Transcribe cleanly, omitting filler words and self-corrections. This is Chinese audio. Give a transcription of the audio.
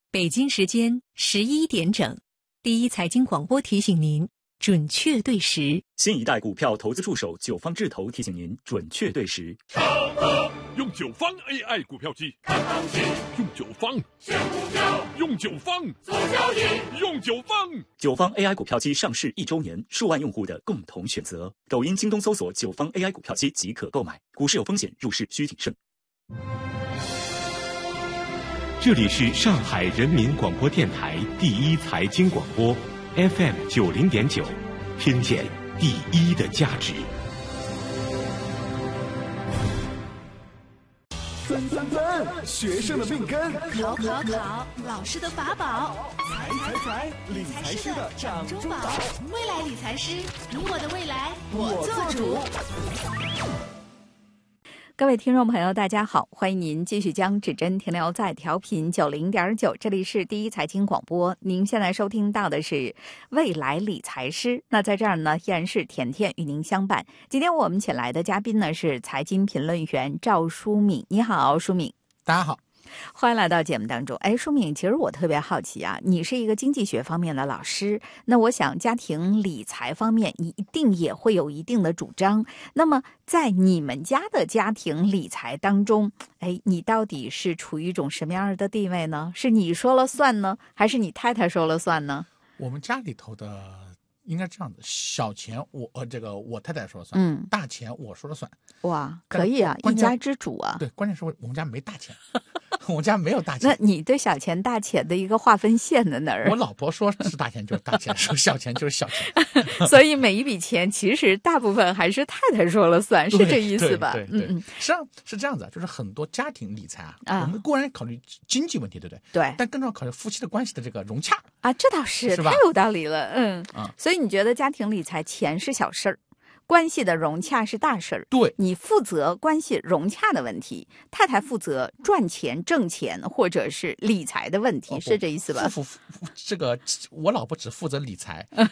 北京时间11点整，第一财经广播提醒您准确对时。 新一代股票投资助手九方智投提醒您准确对时。 用九方 AI 股票机看行情，用九方选股票，用九方做交易，用九方。 九方 AI 股票机上市1周年，数万用户的共同选择。抖音、京东搜索九方 AI 股票机即可购买。股市有风险，入市需谨慎。 这里是上海人民广播电台第一财经广播 FM 90.9，听见第一的价值。 分，学生的命根； 考，老师的法宝； 财，理财师的掌中宝。 未来理财师，你我的未来，我做主。 各位听众朋友大家好，欢迎您继续将指针停留在调频90.9，这里是第一财经广播，您现在收听到的是未来理财师。那在这儿呢，依然是甜甜与您相伴。今天我们请来的嘉宾呢是财经评论员赵淑敏。你好，淑敏。 大家好， 欢迎来到节目当中。淑敏，其实我特别好奇啊，你是一个经济学方面的老师，那我想家庭理财方面你一定也会有一定的主张。那么在你们家的家庭理财当中，你到底是处于一种什么样的地位呢？是你说了算呢，还是你太太说了算呢？ 我们家里头的应该这样子，小钱我太太说了算，大钱我说了算。 哇，可以啊，一家之主啊。 对，关键是我们家没大钱。我们家没有大钱。 那你对小钱大钱的一个划分线在哪儿？ 我老婆说是大钱就是大钱，说小钱就是小钱。 所以每一笔钱其实大部分还是太太说了算，是这意思吧？ 对，实际上是这样子，就是很多家庭理财我们固然考虑经济问题，对不对？ 对。 但更重要考虑夫妻的关系的这个融洽啊，这倒是吧？ 太有道理了。所以你觉得家庭理财钱是小事儿，关系的融洽是大事儿。 对， 你负责关系融洽的问题，太太负责赚钱挣钱或者是理财的问题，是这意思吧？ 这个我老婆只负责理财，